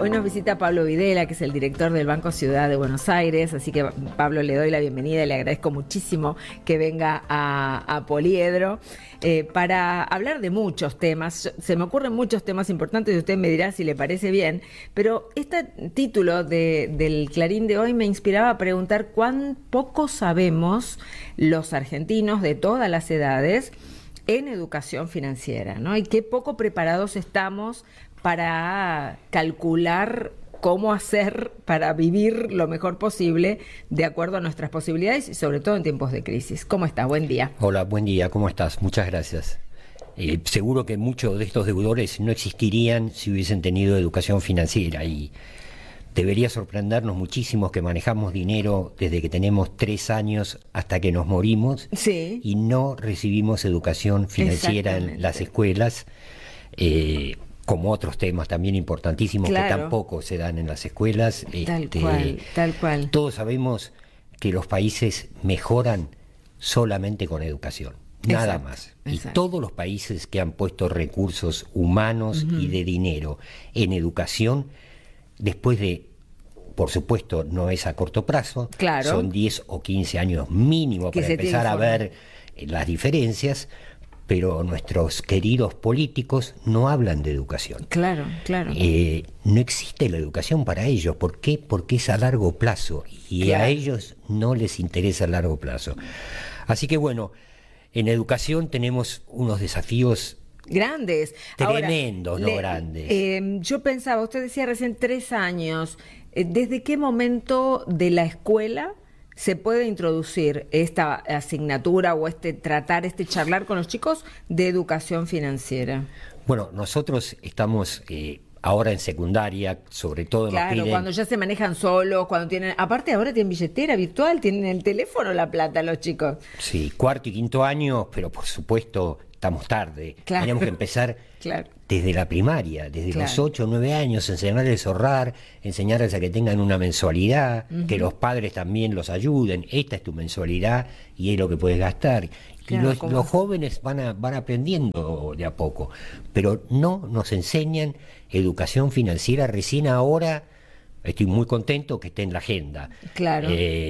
Hoy nos visita Pablo Videla, que es el director del Banco Ciudad de Buenos Aires, así que Pablo, le doy la bienvenida y le agradezco muchísimo que venga a Poliedro para hablar de muchos temas. Se me ocurren muchos temas importantes y usted me dirá si le parece bien, pero este título del Clarín de hoy me inspiraba a preguntar cuán poco sabemos los argentinos de todas las edades en educación financiera, ¿no? Y qué poco preparados estamos para calcular cómo hacer para vivir lo mejor posible de acuerdo a nuestras posibilidades y sobre todo en tiempos de crisis. ¿Cómo estás? Buen día. Hola, buen día, ¿cómo estás? Muchas gracias. Seguro que muchos de estos deudores no existirían si hubiesen tenido educación financiera y debería sorprendernos muchísimo que manejamos dinero desde que tenemos 3 años hasta que nos morimos. Sí. Y no recibimos educación financiera en las escuelas, como otros temas también importantísimos, claro, que tampoco se dan en las escuelas. Tal cual. Todos sabemos que los países mejoran solamente con educación, nada más. Y todos los países que han puesto recursos humanos y de dinero en educación, después de, por supuesto, no es a corto plazo, claro, son 10 o 15 años mínimo para empezar a ver las diferencias, pero nuestros queridos políticos no hablan de educación. Claro. No existe la educación para ellos. ¿Por qué? Porque es a largo plazo y claro, a ellos no les interesa a largo plazo. Así que bueno, en educación tenemos unos desafíos grandes. Tremendos, ahora, no grandes. Yo pensaba, usted decía recién 3 años, ¿desde qué momento de la escuela se puede introducir esta asignatura o charlar con los chicos de educación financiera? Bueno, nosotros estamos ahora en secundaria, sobre todo claro, nos piden, cuando ya se manejan solos, cuando tienen, aparte ahora tienen billetera virtual, tienen el teléfono la plata los chicos. Sí, 4º y 5º año, pero por supuesto estamos tarde. Claro. Tenemos que empezar desde la primaria, desde los 8 o 9 años, enseñarles a ahorrar, enseñarles a que tengan una mensualidad, que los padres también los ayuden. Esta es tu mensualidad y es lo que puedes gastar. Claro, y los jóvenes van aprendiendo de a poco, pero no nos enseñan educación financiera. Recién ahora estoy muy contento que esté en la agenda. Claro.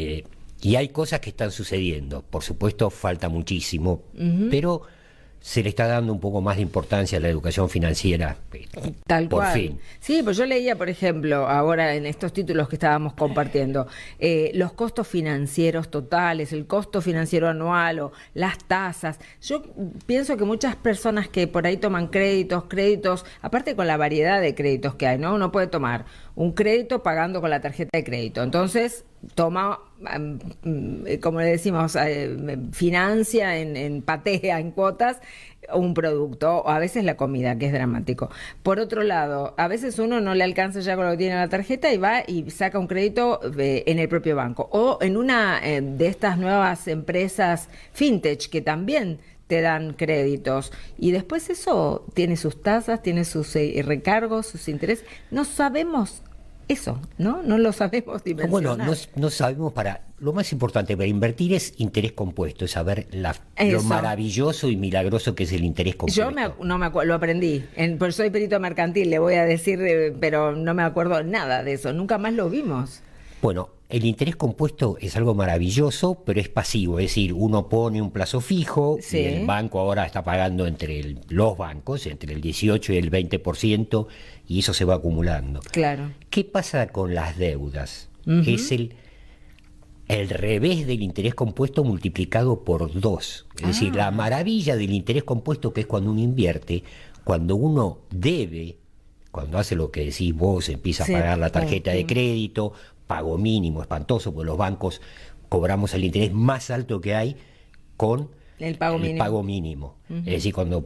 Y hay cosas que están sucediendo. Por supuesto, falta muchísimo, pero se le está dando un poco más de importancia a la educación financiera. Tal por cual. fin. Sí, pues yo leía, por ejemplo, ahora en estos títulos que estábamos compartiendo, los costos financieros totales, el costo financiero anual o las tasas. Yo pienso que muchas personas que por ahí toman créditos, aparte con la variedad de créditos que hay, ¿no? Uno puede tomar un crédito pagando con la tarjeta de crédito. Entonces, toma, como le decimos, financia patea en cuotas un producto, o a veces la comida, que es dramático. Por otro lado, a veces uno no le alcanza ya con lo que tiene en la tarjeta y va y saca un crédito en el propio banco o en una de estas nuevas empresas fintech que también te dan créditos, y después eso tiene sus tasas, tiene sus recargos, sus intereses. No sabemos eso, ¿no? No lo sabemos dimensionar. Bueno, no sabemos lo más importante para invertir es interés compuesto, es saber lo maravilloso y milagroso que es el interés compuesto. Yo no me acuerdo, lo aprendí, porque soy perito mercantil, le voy a decir, pero no me acuerdo nada de eso, nunca más lo vimos. Bueno, el interés compuesto es algo maravilloso, pero es pasivo, es decir, uno pone un plazo fijo, y el banco ahora está pagando los bancos, entre el 18 y el 20%, y eso se va acumulando. Claro. ¿Qué pasa con las deudas? Es el revés del interés compuesto multiplicado por 2. Es decir, la maravilla del interés compuesto, que es cuando uno invierte, cuando uno debe, cuando hace lo que decís vos, empieza a pagar la tarjeta de crédito, pago mínimo, espantoso, porque los bancos cobramos el interés más alto que hay con el pago mínimo. Es decir, cuando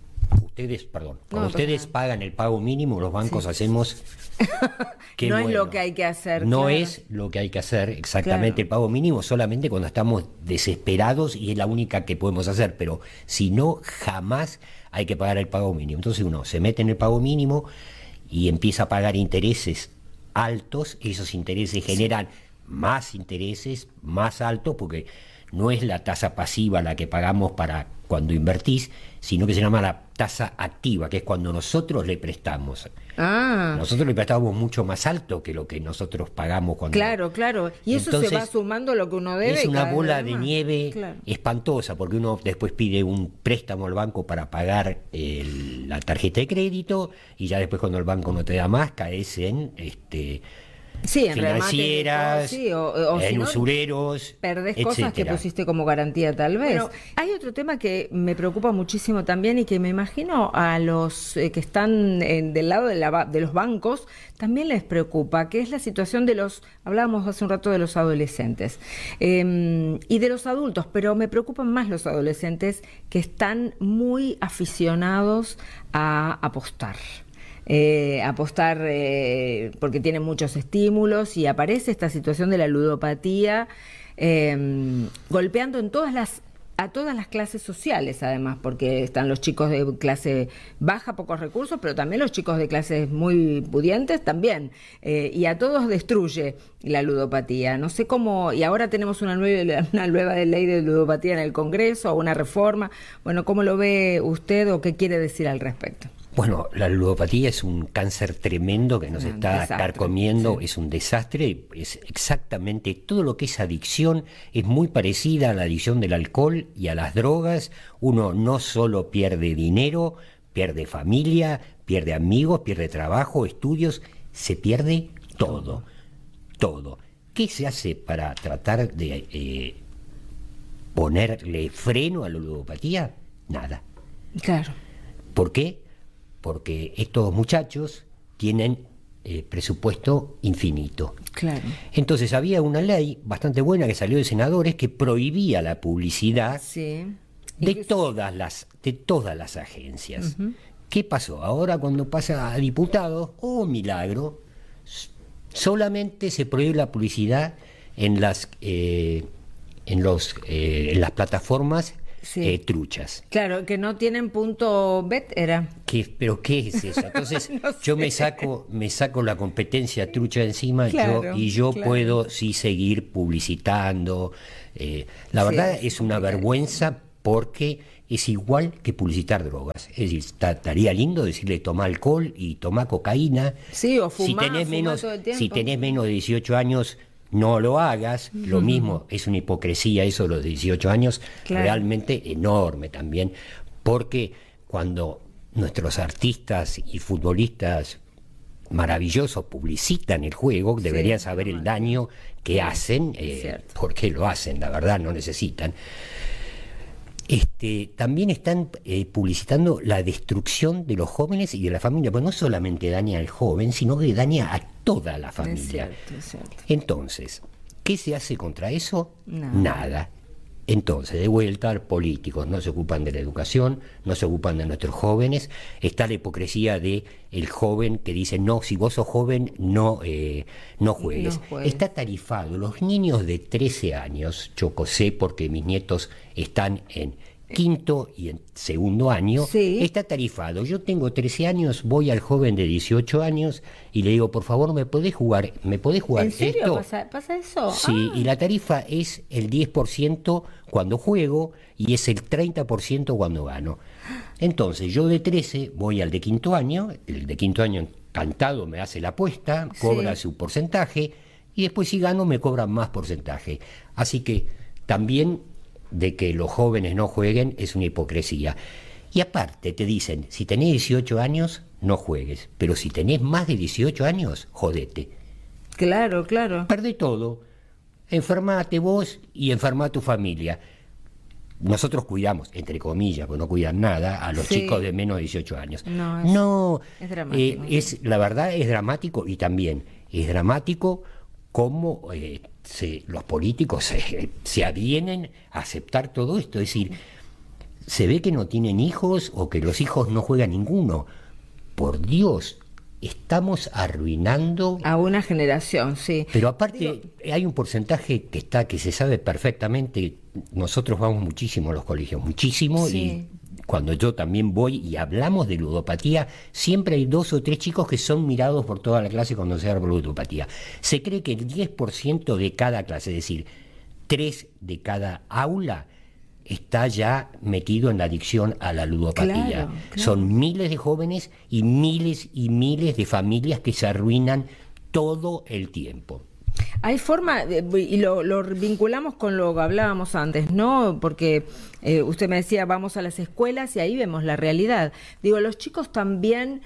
ustedes pagan el pago mínimo, los bancos hacemos no es lo que hay que hacer. No es lo que hay que hacer exactamente el pago mínimo, solamente cuando estamos desesperados y es la única que podemos hacer, pero si no, jamás hay que pagar el pago mínimo. Entonces uno se mete en el pago mínimo y empieza a pagar intereses altos, esos intereses generan más intereses más altos, porque no es la tasa pasiva la que pagamos para cuando invertís, sino que se llama la tasa activa, que es cuando nosotros le prestamos. Nosotros le prestamos mucho más alto que lo que nosotros pagamos cuando... Claro. Y eso entonces, se va sumando lo que uno debe. Es una bola de nieve espantosa, porque uno después pide un préstamo al banco para pagar la tarjeta de crédito, y ya después cuando el banco no te da más, caes en... Sí, en financieras, en si no, usureros, perdés etcétera. Cosas que pusiste como garantía tal vez. Bueno, hay otro tema que me preocupa muchísimo también y que me imagino a los que están del lado de los bancos también les preocupa, que es la situación de hablábamos hace un rato de los adolescentes y de los adultos, pero me preocupan más los adolescentes que están muy aficionados a apostar. Porque tienen muchos estímulos y aparece esta situación de la ludopatía golpeando a todas las clases sociales, además, porque están los chicos de clase baja, pocos recursos, pero también los chicos de clases muy pudientes también, y a todos destruye la ludopatía. No sé cómo, y ahora tenemos una nueva ley de ludopatía en el Congreso, una reforma. Bueno, ¿cómo lo ve usted o qué quiere decir al respecto? Bueno, la ludopatía es un cáncer tremendo que nos está carcomiendo, sí. Es un desastre, es exactamente todo lo que es adicción, es muy parecida a la adicción del alcohol y a las drogas. Uno no solo pierde dinero, pierde familia, pierde amigos, pierde trabajo, estudios, se pierde todo. ¿Qué se hace para tratar de ponerle freno a la ludopatía? Nada. Claro. ¿Por qué? Porque estos muchachos tienen presupuesto infinito. Claro. Entonces había una ley bastante buena que salió de senadores que prohibía la publicidad de todas las agencias. Uh-huh. ¿Qué pasó? Ahora cuando pasa a diputados, milagro, solamente se prohíbe la publicidad en las plataformas truchas. Claro, que no tienen punto bet, era. ¿Pero qué es eso? Entonces no yo me saco la competencia trucha de encima, claro, yo puedo sí seguir publicitando. La verdad es una vergüenza porque es igual que publicitar drogas. Es decir, estaría lindo decirle toma alcohol y toma cocaína. Sí, o fumar, si tenés menos de 18 años, no lo hagas. Lo mismo, es una hipocresía eso de los 18 años, realmente enorme también, porque cuando nuestros artistas y futbolistas maravillosos publicitan el juego, deberían saber el daño que hacen, porque lo hacen, la verdad, no necesitan. También están publicitando la destrucción de los jóvenes y de la familia, pues no solamente daña al joven, sino que daña a toda la familia. Es cierto. Entonces, ¿qué se hace contra eso? Nada. Entonces, de vuelta, políticos no se ocupan de la educación, no se ocupan de nuestros jóvenes. Está la hipocresía de el joven que dice, no, si vos sos joven, no juegues. Está tarifado. Los niños de 13 años, yo sé porque mis nietos están en quinto y en segundo año, está tarifado. Yo tengo 13 años, voy al joven de 18 años y le digo, por favor, ¿me podés jugar ¿En serio? esto? ¿Pasa eso? Sí, y la tarifa es el 10% cuando juego y es el 30% cuando gano. Entonces, yo de 13 voy al de quinto año, el de quinto año encantado me hace la apuesta, cobra su porcentaje y después si gano me cobran más porcentaje. Así que también de que los jóvenes no jueguen es una hipocresía. Y aparte te dicen, si tenés 18 años, no juegues, pero si tenés más de 18 años, jodete. Claro. Perdé todo, enfermate vos y enferma tu familia. Nosotros cuidamos, entre comillas, porque no cuidan nada, a los chicos de menos de 18 años. Es dramático. La verdad es dramático y también es dramático cómo los políticos se avienen a aceptar todo esto. Es decir, se ve que no tienen hijos o que los hijos no juegan ninguno. Por Dios, estamos arruinando a una generación, sí. Pero aparte hay un porcentaje que se sabe perfectamente. Nosotros vamos muchísimo a los colegios, muchísimo, y cuando yo también voy y hablamos de ludopatía, siempre hay 2 o 3 chicos que son mirados por toda la clase cuando se habla de ludopatía. Se cree que el 10% de cada clase, es decir, 3 de cada aula, está ya metido en la adicción a la ludopatía. Claro. Son miles de jóvenes y miles de familias que se arruinan todo el tiempo. Hay forma, y lo vinculamos con lo que hablábamos antes, ¿no? Porque usted me decía, vamos a las escuelas y ahí vemos la realidad. Digo, los chicos también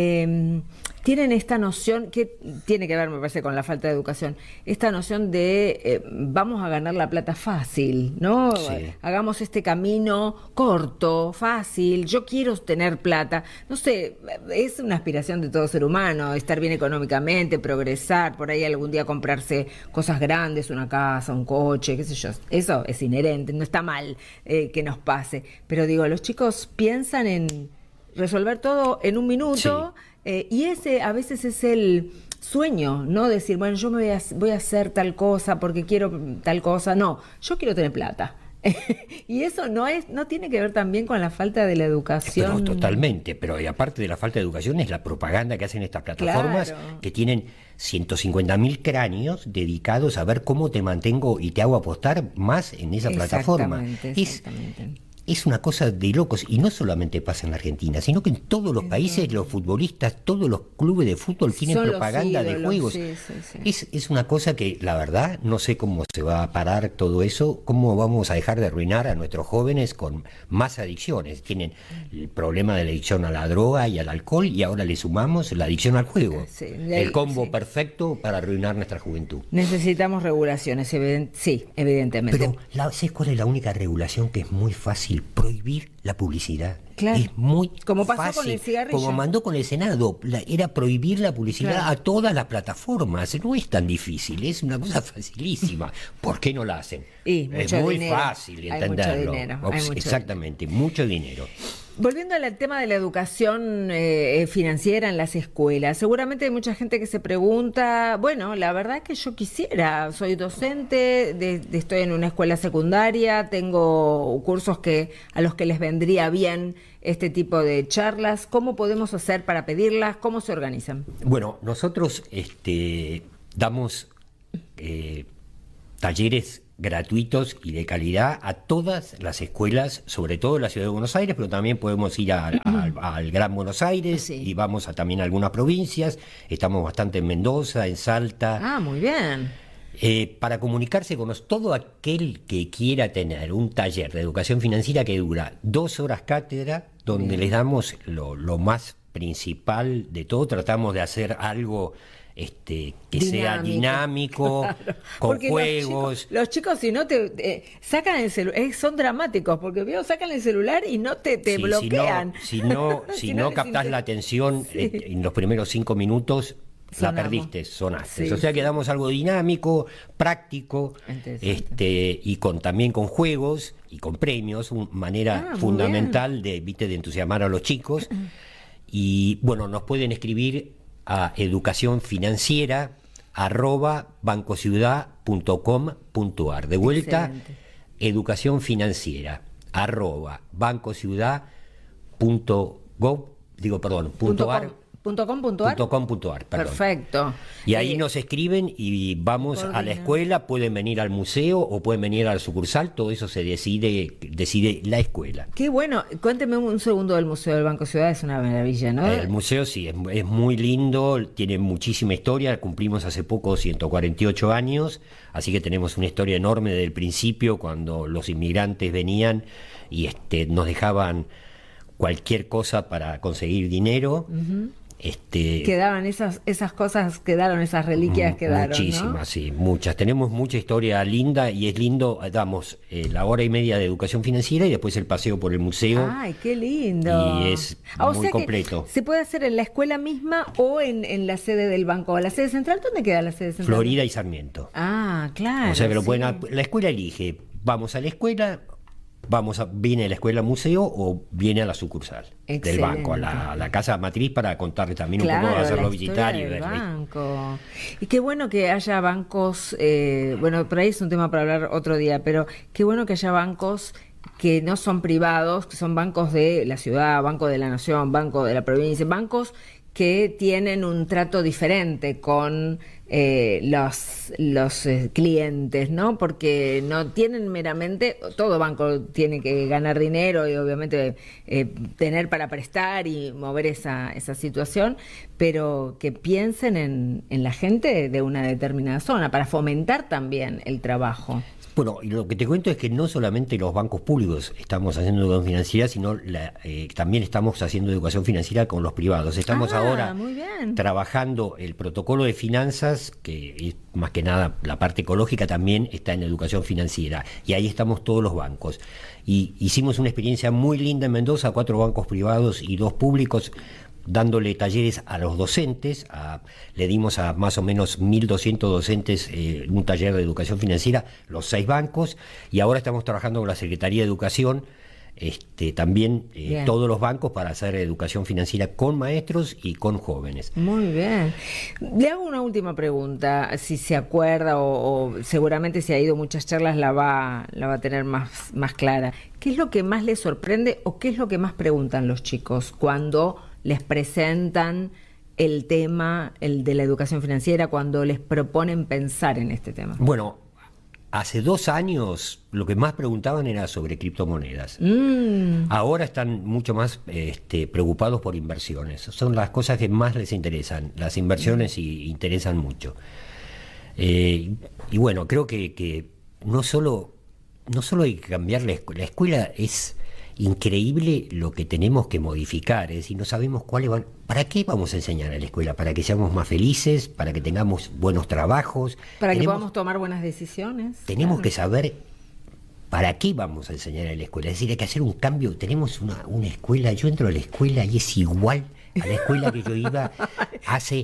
tienen esta noción, que tiene que ver, me parece, con la falta de educación, esta noción de vamos a ganar la plata fácil, ¿no? Sí. Hagamos este camino corto, fácil, yo quiero tener plata. No sé, es una aspiración de todo ser humano, estar bien económicamente, progresar, por ahí algún día comprarse cosas grandes, una casa, un coche, qué sé yo. Eso es inherente, no está mal que nos pase. Pero digo, los chicos piensan en resolver todo en un minuto, y ese a veces es el sueño, ¿no? Decir, bueno, yo voy a hacer tal cosa porque quiero tal cosa. No, yo quiero tener plata. Y eso no tiene que ver también con la falta de la educación. Pero totalmente, pero y aparte de la falta de educación es la propaganda que hacen estas plataformas, Claro. que tienen 150.000 cráneos dedicados a ver cómo te mantengo y te hago apostar más en esa plataforma. Exactamente. Es una cosa de locos, y no solamente pasa en la Argentina, sino que en todos los países los futbolistas, todos los clubes de fútbol tienen Son los propaganda de ídolos, juegos. sí. Es una cosa que, la verdad, no sé cómo se va a parar todo eso, cómo vamos a dejar de arruinar a nuestros jóvenes con más adicciones. Tienen el problema de la adicción a la droga y al alcohol, y ahora le sumamos la adicción al juego. Sí, El combo sí. perfecto para arruinar nuestra juventud. Necesitamos regulaciones, sí, evidentemente. Pero, ¿sabes cuál es la única regulación que es muy fácil? Prohibir la publicidad. Claro. Es muy Como pasó fácil. con el cigarrillo. Como mandó con el Senado, era prohibir la publicidad Claro. a todas las plataformas. No es tan difícil, es una cosa facilísima. ¿Por qué no la hacen? Y Es mucho muy dinero. fácil Hay entenderlo. mucho dinero, hay mucho Exactamente, mucho dinero. Volviendo al tema de la educación financiera en las escuelas, seguramente hay mucha gente que se pregunta, bueno, la verdad es que yo quisiera, soy docente, estoy en una escuela secundaria, tengo cursos a los que les vendría bien este tipo de charlas. ¿Cómo podemos hacer para pedirlas? ¿Cómo se organizan? Bueno, nosotros damos talleres gratuitos y de calidad a todas las escuelas, sobre todo en la ciudad de Buenos Aires, pero también podemos ir al Gran Buenos Aires, Sí. y vamos también a algunas provincias. Estamos bastante en Mendoza, en Salta. Ah, muy bien. Para comunicarse con todo aquel que quiera tener un taller de educación financiera que dura 2 horas cátedra, donde les damos lo más principal de todo. Tratamos de hacer algo que sea dinámico, Claro. con Porque juegos. Los chicos, si no te sacan el celular, son dramáticos, porque sacan el celular y no te Sí, bloquean. Si no Si no les captás la atención Sí. en los primeros 5 minutos, la Sonamos. perdiste, sonaste. Sí, O sea que sí. damos algo dinámico, práctico, Interesante. y también con juegos y con premios, una manera muy fundamental de entusiasmar a los chicos. Y bueno, nos pueden escribir a educacionfinanciera@bancociudad.com.ar. De vuelta, Excelente. educacionfinanciera@bancociudad.com.ar. Perfecto. Y ahí nos escriben y vamos a la coordinan. escuela, pueden venir al museo o pueden venir a la sucursal, todo eso se decide la escuela. Qué bueno. Cuénteme un segundo del Museo del Banco Ciudad, es una maravilla, ¿no? El museo sí, es muy lindo, tiene muchísima historia, cumplimos hace poco 148 años, así que tenemos una historia enorme desde el principio, cuando los inmigrantes venían y nos dejaban cualquier cosa para conseguir dinero. Quedaban esas cosas, esas reliquias quedaron, Muchísimas, ¿no? sí, muchas. Tenemos mucha historia linda y es lindo, damos la hora y media de educación financiera y después el paseo por el museo. Ay, qué lindo. Y es O muy sea que completo. se puede hacer en la escuela misma o en la sede del banco. ¿La sede central? ¿Dónde queda la sede central? Florida y Sarmiento. Ah, claro. O sea que lo sí. pueden, la escuela elige, vamos a la escuela, viene a la escuela museo o viene a la sucursal del Excelente. banco, a la casa matriz, para contarle también Claro, un poco, hacerlo la visitar y historia del ver. banco. Y qué bueno que haya bancos, bueno, por ahí es un tema para hablar otro día, pero qué bueno que haya bancos que no son privados, que son bancos de la ciudad, Banco de la Nación, Banco de la provincia, bancos que tienen un trato diferente con los clientes, ¿no? Porque no tienen meramente, todo banco tiene que ganar dinero y obviamente tener para prestar y mover esa situación, pero que piensen en la gente de una determinada zona para fomentar también el trabajo. Bueno, y lo que te cuento es que no solamente los bancos públicos estamos haciendo educación financiera, sino también estamos haciendo educación financiera con los privados. Estamos ahora trabajando el protocolo de finanzas, que es más que nada la parte ecológica también está en educación financiera, y ahí estamos todos los bancos. Y hicimos una experiencia muy linda en Mendoza, 4 bancos privados y 2 públicos, dándole talleres a los docentes, le dimos a más o menos 1.200 docentes un taller de educación financiera, los 6 bancos, y ahora estamos trabajando con la Secretaría de Educación, también todos los bancos para hacer educación financiera con maestros y con jóvenes. Muy bien. Le hago una última pregunta, si se acuerda o seguramente si ha ido muchas charlas la va a tener más clara. ¿Qué es lo que más les sorprende o qué es lo que más preguntan los chicos cuando les presentan el tema, el de la educación financiera, cuando les proponen pensar en este tema? Bueno, hace 2 años lo que más preguntaban era sobre criptomonedas. Ahora están mucho más preocupados por inversiones. Son las cosas que más les interesan. Las inversiones interesan mucho. Y bueno, creo que no solo hay que cambiar la escuela. La escuela es increíble lo que tenemos que modificar, es decir, no sabemos cuáles van. ¿Para qué vamos a enseñar en la escuela? ¿Para que seamos más felices? ¿Para que tengamos buenos trabajos? ¿Para que podamos tomar buenas decisiones? Tenemos que saber para qué vamos a enseñar en la escuela. Es decir, hay que hacer un cambio. Tenemos una escuela, yo entro a la escuela y es igual a la escuela que yo iba hace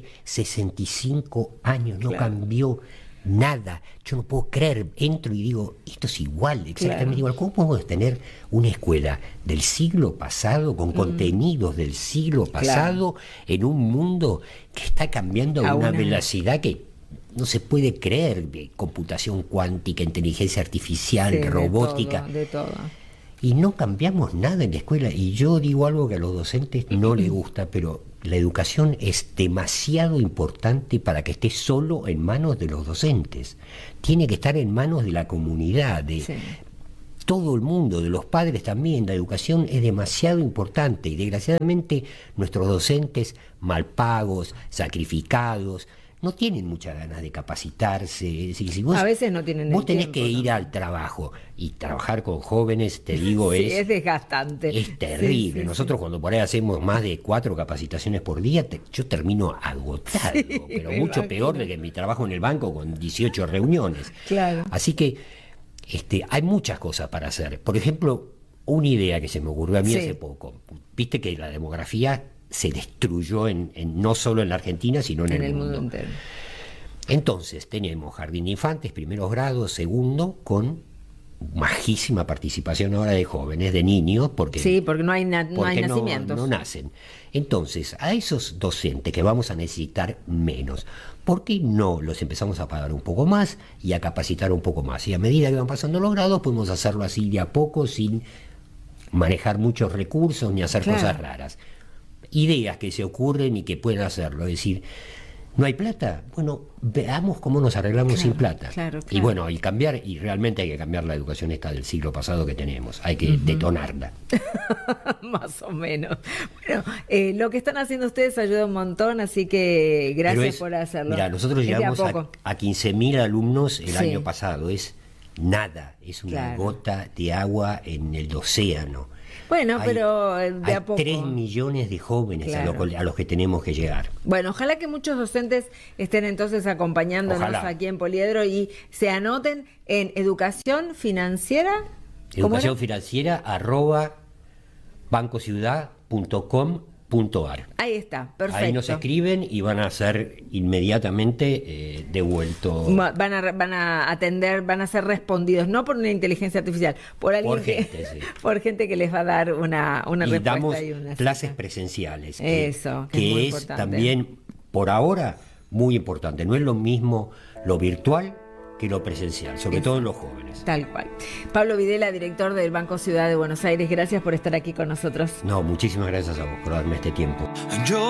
65 años, no cambió nada. Yo no puedo creer, entro y digo, esto es igual, exactamente igual. ¿Cómo podemos tener una escuela del siglo pasado, con contenidos del siglo pasado, en un mundo que está cambiando a una velocidad que no se puede creer, de computación cuántica, inteligencia artificial, robótica? De todo. Y no cambiamos nada en la escuela. Y yo digo algo que a los docentes no les gusta, pero la educación es demasiado importante para que esté solo en manos de los docentes. Tiene que estar en manos de la comunidad, de todo el mundo, de los padres también. La educación es demasiado importante y desgraciadamente nuestros docentes mal pagos, sacrificados, no tienen muchas ganas de capacitarse. Es decir, si vos, a veces no tienen vos tenés que ir al trabajo y trabajar con jóvenes, te digo, es desgastante. Es terrible. Nosotros cuando por ahí hacemos más de 4 capacitaciones por día, yo termino agotado, pero mucho peor de que mi trabajo en el banco con 18 reuniones. Claro. Así que hay muchas cosas para hacer. Por ejemplo, una idea que se me ocurrió a mí hace poco. Viste que la demografía se destruyó no solo en la Argentina, sino en el mundo entero. Entonces tenemos jardín de infantes, primeros grados, segundo, con majísima participación ahora de jóvenes, de niños, porque no hay nacimientos. No nacen. Entonces, a esos docentes que vamos a necesitar menos, ¿por qué no los empezamos a pagar un poco más y a capacitar un poco más? Y a medida que van pasando los grados, podemos hacerlo así de a poco, sin manejar muchos recursos ni hacer cosas raras. Ideas que se ocurren y que pueden hacerlo. Es decir, ¿no hay plata? Bueno, veamos cómo nos arreglamos sin plata. Y bueno, y realmente hay que cambiar la educación esta del siglo pasado que tenemos. Hay que detonarla. Más o menos. Bueno, lo que están haciendo ustedes ayuda un montón, así que gracias por hacerlo. Mira, nosotros llegamos a 15.000 alumnos el año pasado. Es nada, es una gota de agua en el océano. Bueno, pero de a poco. 3 millones de jóvenes a los que tenemos que llegar. Bueno, ojalá que muchos docentes estén entonces acompañándonos aquí en Poliedro y se anoten en educación financiera. Educación financiera @bancociudad.com.ar. Ahí está, perfecto. Ahí nos escriben y van a ser inmediatamente devueltos. Van a atender, van a ser respondidos, no por una inteligencia artificial, por alguien por gente que les va a dar una respuesta. Damos y una clases presenciales. Que es también, por ahora, muy importante. No es lo mismo lo virtual que lo presencial, sobre todo en los jóvenes. Tal cual. Pablo Videla, director del Banco Ciudad de Buenos Aires, gracias por estar aquí con nosotros. No, muchísimas gracias a vos por darme este tiempo.